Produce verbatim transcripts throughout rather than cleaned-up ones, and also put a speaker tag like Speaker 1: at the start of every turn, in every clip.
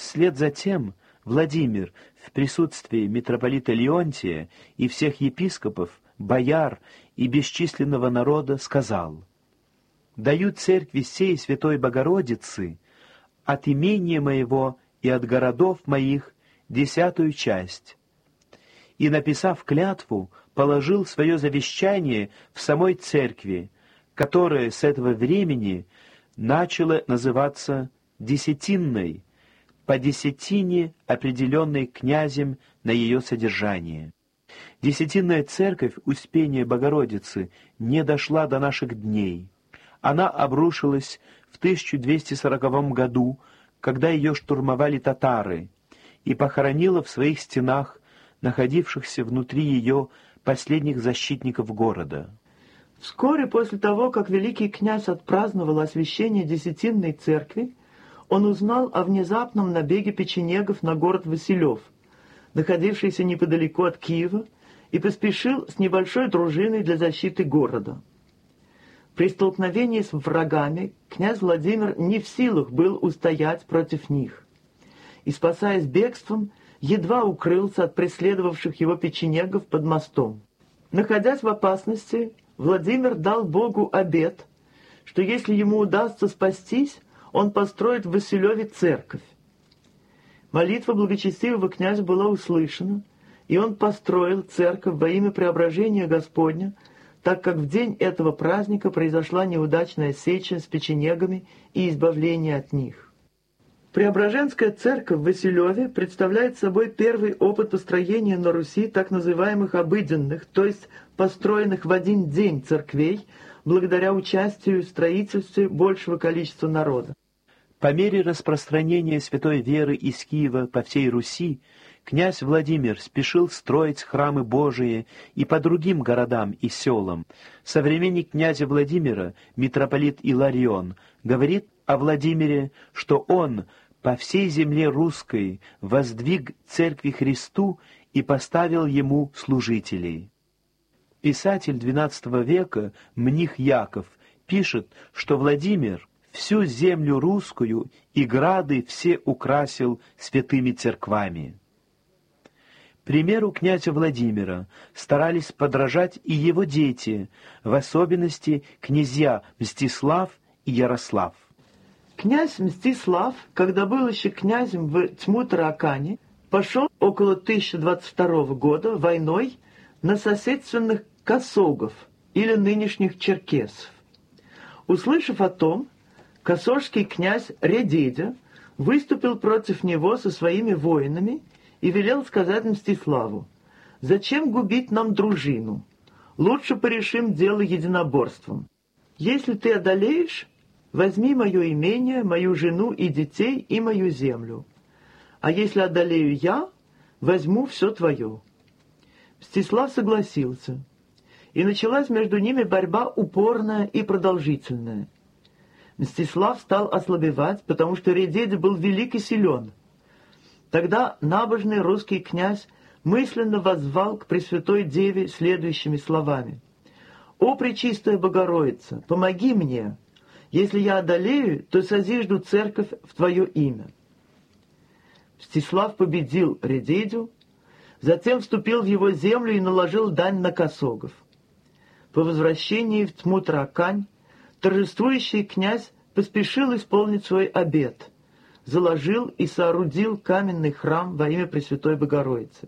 Speaker 1: Вслед за тем Владимир в присутствии митрополита Леонтия и всех епископов, бояр и бесчисленного народа сказал: «Даю церкви сей Святой Богородицы от имения моего и от городов моих десятую часть». И, написав клятву, положил свое завещание в самой церкви, которая с этого времени начала называться десятинной, по десятине, определенной князем на ее содержание. Десятинная церковь Успения Богородицы не дошла до наших дней. Она обрушилась в тысяча двести сороковом году, когда ее штурмовали татары, и похоронила в своих стенах находившихся внутри ее последних защитников города.
Speaker 2: Вскоре после того, как великий князь отпраздновал освящение Десятинной церкви, он узнал о внезапном набеге печенегов на город Василев, находившийся неподалеку от Киева, и поспешил с небольшой дружиной для защиты города. При столкновении с врагами князь Владимир не в силах был устоять против них, и, спасаясь бегством, едва укрылся от преследовавших его печенегов под мостом. Находясь в опасности, Владимир дал Богу обет, что если ему удастся спастись, он построит в Василеве церковь. Молитва благочестивого князя была услышана, и он построил церковь во имя преображения Господня, так как в день этого праздника произошла неудачная сеча с печенегами и избавление от них. Преображенская церковь в Василеве представляет собой первый опыт построения на Руси так называемых обыденных, то есть построенных в один день церквей, благодаря участию в строительстве большего количества народа.
Speaker 1: По мере распространения святой веры из Киева по всей Руси, князь Владимир спешил строить храмы Божии и по другим городам и селам. Современник князя Владимира, митрополит Иларион, говорит о Владимире, что он по всей земле русской воздвиг церкви Христу и поставил ему служителей. Писатель двенадцатого века, мних Яков, пишет, что Владимир всю землю русскую и грады все украсил святыми церквами. Примеру князя Владимира старались подражать и его дети, в особенности князья Мстислав и Ярослав.
Speaker 2: Князь Мстислав, когда был еще князем в Тьму-Таракане, пошел около тысяча двадцать второго года войной на соседственных косогов или нынешних черкесов. Услышав о том, косожский князь Редедя выступил против него со своими воинами и велел сказать Мстиславу: «Зачем губить нам дружину? Лучше порешим дело единоборством. Если ты одолеешь, возьми мое имение, мою жену и детей и мою землю. А если одолею я, возьму все твое». Мстислав согласился, и началась между ними борьба упорная и продолжительная. Мстислав стал ослабевать, потому что Редедя был велик и силен. Тогда набожный русский князь мысленно воззвал к Пресвятой Деве следующими словами: «О, Пречистая Богородица, помоги мне! Если я одолею, то созижду церковь в Твое имя». Мстислав победил Редедю, затем вступил в его землю и наложил дань на косогов. По возвращении в Тьму-Таракань торжествующий князь поспешил исполнить свой обет, заложил и соорудил каменный храм во имя Пресвятой Богородицы.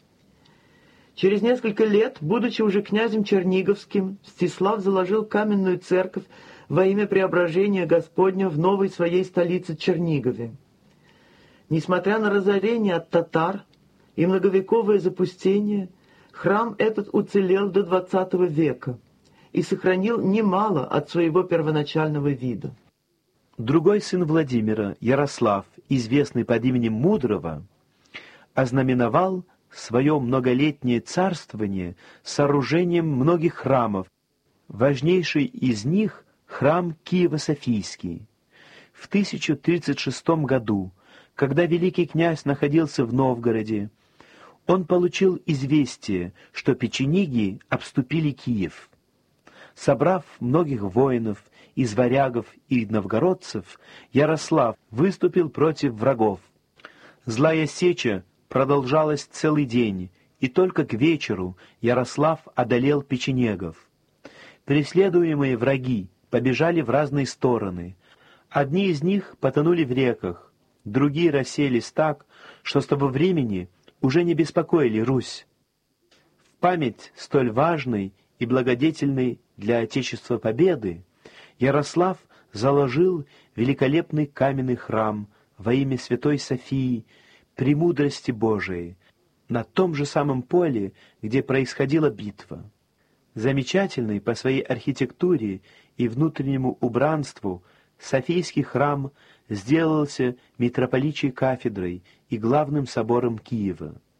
Speaker 2: Через несколько лет, будучи уже князем Черниговским, Мстислав заложил каменную церковь во имя преображения Господня в новой своей столице Чернигове. Несмотря на разорение от татар и многовековое запустение, храм этот уцелел до двадцатого века и сохранил немало от своего первоначального вида.
Speaker 1: Другой сын Владимира, Ярослав, известный под именем Мудрого, ознаменовал свое многолетнее царствование сооружением многих храмов, важнейший из них — храм Киево-Софийский. В тысяча тридцать шестом году, когда великий князь находился в Новгороде, он получил известие, что печенеги обступили Киев. Собрав многих воинов из варягов и новгородцев, Ярослав выступил против врагов. Злая сеча продолжалась целый день, и только к вечеру Ярослав одолел печенегов. Преследуемые враги побежали в разные стороны. Одни из них потонули в реках, другие расселись так, что с того времени уже не беспокоили Русь. В память столь важной и благодетельной для Отечества победы Ярослав заложил великолепный каменный храм во имя Святой Софии, премудрости Божией, на том же самом поле, где происходила битва. Замечательный по своей архитектуре и внутреннему убранству Софийский храм сделался митрополичьей кафедрой и главным собором Киева.